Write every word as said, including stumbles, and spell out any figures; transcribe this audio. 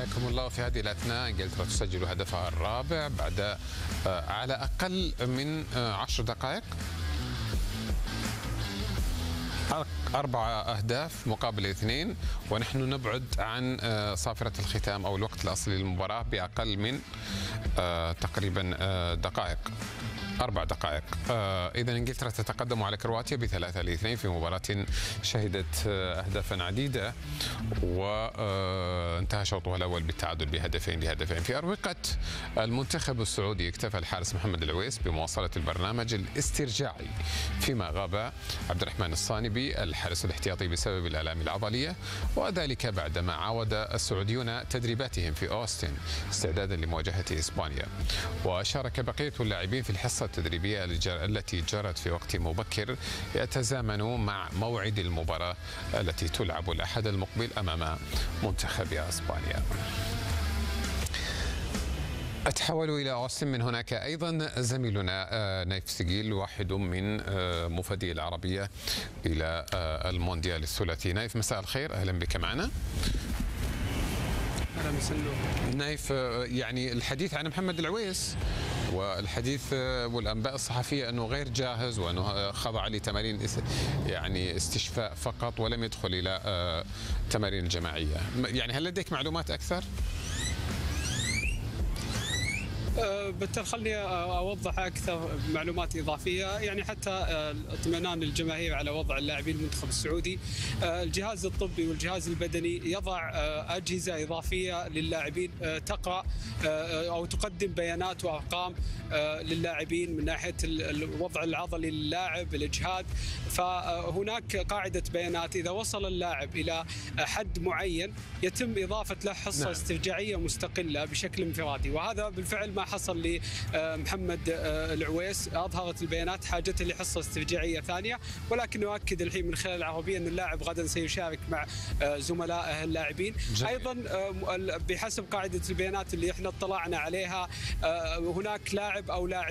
حياكم الله. في هذه الأثناء إنجلترا تسجل هدفها الرابع بعد على أقل من عشر دقائق، أربعة أهداف مقابل اثنين، ونحن نبعد عن صافرة الختام أو الوقت الأصلي للمباراة بأقل من تقريبا دقائق، أربع دقائق. إذا إنجلترا تتقدم على كرواتيا بثلاثة لاثنين في مباراة شهدت أهدافا عديدة، وانتهى شوطها الأول بالتعادل بهدفين لهدفين. في أروقة المنتخب السعودي اكتفى الحارس محمد العويس بمواصلة البرنامج الاسترجاعي فيما غاب عبد الرحمن الصانبي الحارس الاحتياطي بسبب الآلام العضلية، وذلك بعدما عاود السعوديون تدريباتهم في أوستن استعدادا لمواجهة إسبانيا. وشارك بقية اللاعبين في الحصة التدريبية التي جرت في وقت مبكر يتزامن مع موعد المباراة التي تلعب الأحد المقبل أمام منتخب إسبانيا. أتحول إلى أوستن، من هناك أيضا زميلنا نايف سجيل واحد من مفادي العربية إلى المونديال الثلاثي. نايف مساء الخير، أهلا بك معنا. أهلا وسهلا. نايف، يعني الحديث عن محمد العويس والحديث والأنباء الصحفية أنه غير جاهز وأنه خضع لتمارين يعني استشفاء فقط ولم يدخل إلى تمارين الجماعية، يعني هل لديك معلومات أكثر؟ بالتالي خلني اوضح اكثر معلومات اضافيه، يعني حتى اطمئنان الجماهير على وضع اللاعبين المنتخب السعودي. الجهاز الطبي والجهاز البدني يضع اجهزه اضافيه للاعبين تقرا او تقدم بيانات وارقام للاعبين من ناحيه الوضع العضلي للاعب، الاجهاد. فهناك قاعده بيانات اذا وصل اللاعب الى حد معين يتم اضافه له حصه نعم. استرجاعيه مستقله بشكل انفرادي، وهذا بالفعل ما حصل لمحمد العويس. اظهرت البيانات حاجته لحصه استرجاعيه ثانيه، ولكن نؤكد الحين من خلال العربيه ان اللاعب غدا سيشارك مع زملائه اللاعبين. جميل. ايضا بحسب قاعده البيانات اللي احنا اطلعنا عليها هناك لاعب او لاعب